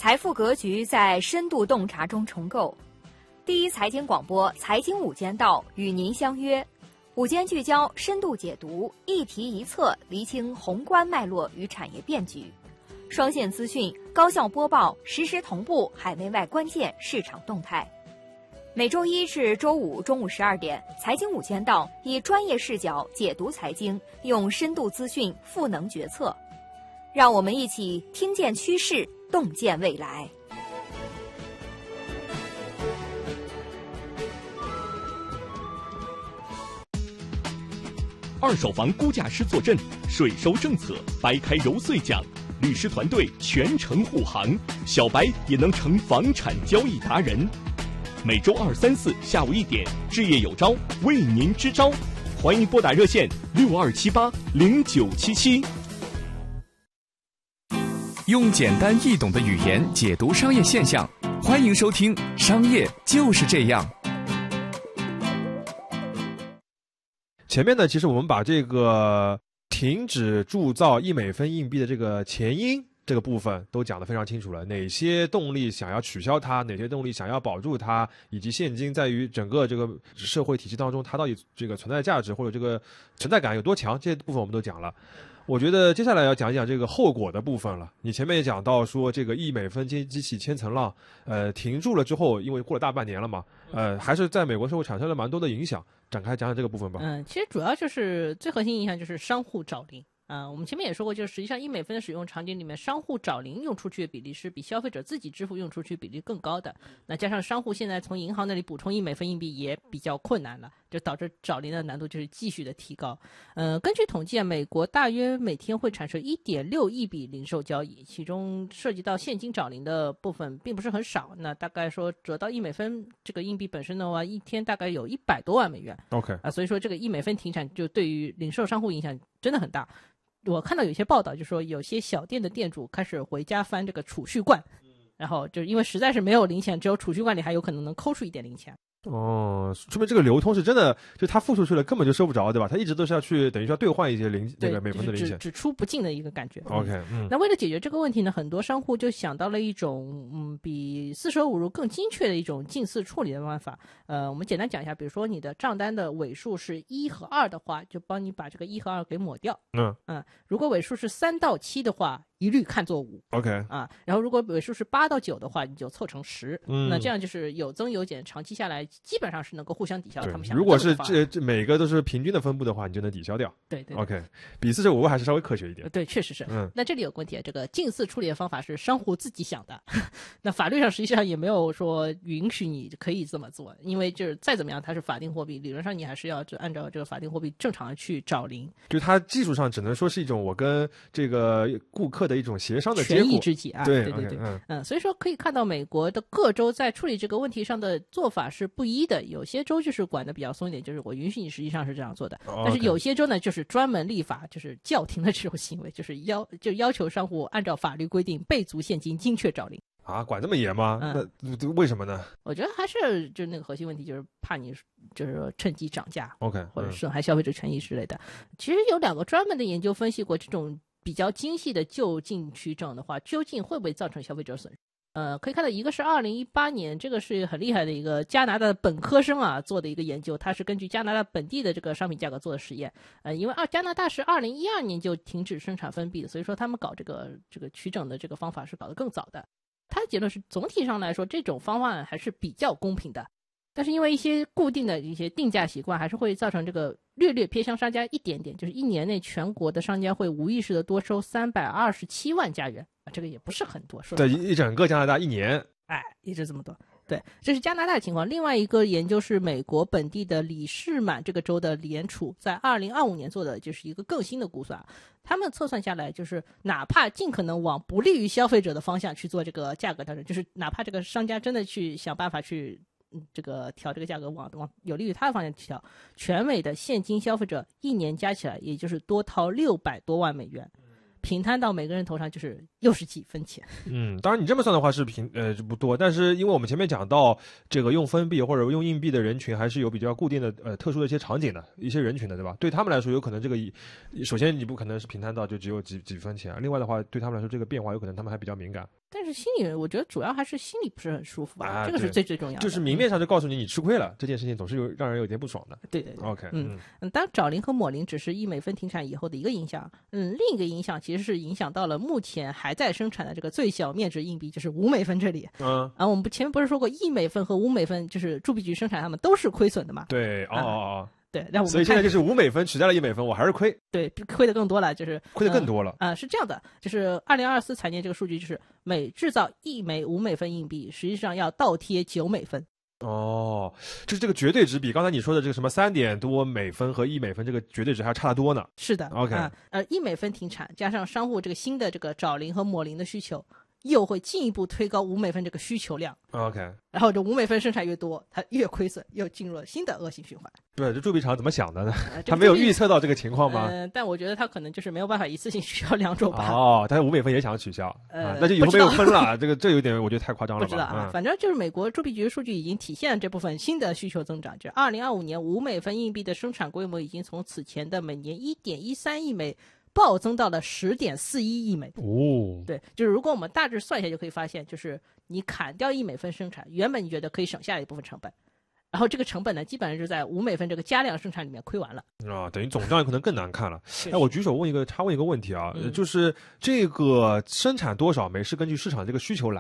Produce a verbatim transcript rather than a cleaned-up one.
财富格局在深度洞察中重构。第一财经广播财经午间道与您相约，午间聚焦，深度解读，一题一策，厘清宏观脉络与产业变局。双线资讯，高效播报，实时同步海内外关键市场动态。每周一至周五中午十二点，财经午间道以专业视角解读财经，用深度资讯赋能决策。让我们一起听见趋势，洞见未来。 二手房估价师坐镇，税收政策掰开揉碎讲，律师团队全程护航，小白也能成房产交易达人。每周二、三、四下午一点，置业有招为您支招，欢迎拨打热线六二七八零九七七。 用简单易懂的语言解读商业现象，欢迎收听《商业就是这样》。 前面呢，其实我们把这个停止铸造一美分硬币的这个前因这个部分都讲得非常清楚了，哪些动力想要取消它，哪些动力想要保住它，以及现金在于整个这个社会体系当中它到底这个存在价值或者这个存在感有多强，这些部分我们都讲了。我觉得接下来要讲一讲这个后果的部分了。你前面也讲到说，这个一美分机机器千层浪，呃，停住了之后，因为过了大半年了嘛，呃，还是在美国社会产生了蛮多的影响。展开讲讲这个部分吧。 嗯，其实主要就是最核心影响就是商户找零。啊、呃，我们前面也说过，就是实际上一美分的使用场景里面，商户找零用出去的比例是比消费者自己支付用出去比例更高的。那加上商户现在从银行那里补充一美分硬币也比较困难了，就导致找零的难度就是继续的提高。呃，根据统计啊，美国大约每天会产生 一点六亿笔零售交易，其中涉及到现金找零的部分并不是很少。那大概说折到一美分这个硬币本身的话，一天大概有一百多万美元。 OK 啊，所以说这个一美分停产就对于零售商户影响真的很大。我看到有些报道就说有些小店的店主开始回家翻这个储蓄罐，然后就是因为实在是没有零钱，只有储蓄罐里还有可能能抠出一点零钱。 哦，说明这个流通是真的，就他付出去了根本就收不着，对吧？他一直都是要去等于说要兑换一些零那个美分的零钱， 就是只只出不进的一个感觉。 OK， 嗯， 那为了解决这个问题呢，很多商户就想到了一种嗯比四舍五入更精确的一种近似处理的办法。呃，我们简单讲一下，比如说你的账单的尾数是一和二的话，就帮你把这个一和二给抹掉。 嗯嗯，如果尾数是三到七的话，一律看作五。 OK 啊，然后如果尾数是八到九的话，你就凑成十。 嗯， 那这样就是有增有减，长期下来基本上是能够互相抵消的。他们想如果是这这每个都是平均的分布的话，你就能抵消掉。 对 对, 对 OK， 比四舍五入还是稍微科学一点。 对，确实是。 嗯， 那这里有个问题，这个近似处理的方法是商户自己想的，那法律上实际上也没有说允许你可以这么做，因为就是再怎么样它是法定货币，理论上你还是要按照这个法定货币正常的去找零。 就它技术上只能说是一种我跟这个顾客的一种协商的结果， 权宜之计啊。 对对对对， okay, 嗯, 嗯，所以说可以看到美国的各州在处理这个问题上的做法是不一的，有些州就是管的比较松一点，就是我允许你实际上是这样做的， 哦、 但是有些州呢就是专门立法，就是叫停的这种行为，就是要就要求商户按照法律规定备足现金，精确找零。 啊，管这么严吗？ 嗯、 那为什么呢？ 我觉得还是就是那个核心问题，就是怕你就是说趁机涨价 ，OK， 或者损害消费者权益之类的。嗯、其实有两个专门的研究分析过这种比较精细的就近取整的话，究竟会不会造成消费者损失？呃，可以看到一个是二零一八年，这个是很厉害的一个加拿大的本科生啊做的一个研究，他是根据加拿大本地的这个商品价格做的实验。呃，因为二加拿大是二零一二年就停止生产分币的，所以说他们搞这个这个取整的这个方法是搞得更早的。他的结论是总体上来说这种方案还是比较公平的，但是因为一些固定的一些定价习惯，还是会造成这个略略偏向商家一点点，就是一年内全国的商家会无意识的多收三百二十七万加元，这个也不是很多，说对，一整个加拿大一年， 哎，也就这么多。对，这是加拿大的情况。另外一个研究是美国本地的里士满这个州的联储在二零二五年做的，就是一个更新的估算。他们测算下来，就是哪怕尽可能往不利于消费者的方向去做这个价格调整，就是哪怕这个商家真的去想办法去嗯这个调这个价格往往有利于他的方向去调，全美的现金消费者一年加起来也就是多掏六百多万美元。平摊到每个人头上就是又是几分钱。 嗯，当然你这么算的话是平呃不多，但是因为我们前面讲到这个用分币或者用硬币的人群还是有比较固定的呃特殊的一些场景的一些人群的，对吧？对他们来说有可能这个首先你不可能是平摊到就只有几几分钱，另外的话对他们来说这个变化有可能他们还比较敏感。 但是心里我觉得主要还是心里不是很舒服吧， 啊、 这个是最最重要的。 就是明面上就告诉你你吃亏了，这件事情总是有让人有点不爽的。 对对对 ，OK， 嗯嗯，当沼磷和锰磷只是异美分停产以后的一个影响，嗯，另一个影响其实是影响到了目前还在生产的这个最小面值硬币，就是五美分这里。 嗯， 啊，我们前面不是说过一美分和五美分就是铸币局生产它们都是亏损的嘛？ 对，哦哦哦。 对，让我们所以现在就是五美分取代了一美分，我还是亏。 对，亏的更多了，就是亏的更多了。 啊、呃呃，是这样的，就是二零二四财年这个数据，就是每制造一枚五美分硬币，实际上要倒贴九美分。 哦，就是这个绝对值比刚才你说的这个什么三点多美分和一美分这个绝对值还差得多呢。 是的 ，OK， 啊、呃，一美分停产，加上商户这个新的这个沼磷和锰磷的需求。又会进一步推高五美分这个需求量 ，OK， 然后这五美分生产越多，它越亏损，又进入了新的恶性循环。 对，这铸币厂怎么想的呢？ 呃、 他没有预测到这个情况吗？ 嗯、呃，但我觉得他可能就是没有办法一次性取消两种吧。 哦，但是五美分也想取消， 呃、 啊，那就以后没有分了。这个这有点我觉得太夸张了吧？ 不知道啊、 嗯， 反正就是美国铸币局的数据已经体现了这部分新的需求增长。就二零二五年五美分硬币的生产规模已经从此前的每年一点一三亿枚。暴增到了十点四一亿枚哦， 对，就是如果我们大致算一下，就可以发现，就是你砍掉一美分生产，原本你觉得可以省下一部分成本，然后这个成本呢，基本上就在五美分这个加量生产里面亏完了啊，等于总账可能更难看了。哎，我举手问一个，插问一个问题啊， 嗯、 就是这个生产多少枚是根据市场这个需求来